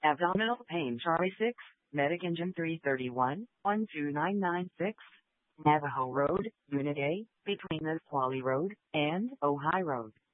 Abdominal pain, Charlie 6, Medic Engine 331, 12996, Navajo Road, Unit A, between Nisqually Road and Ojai Road.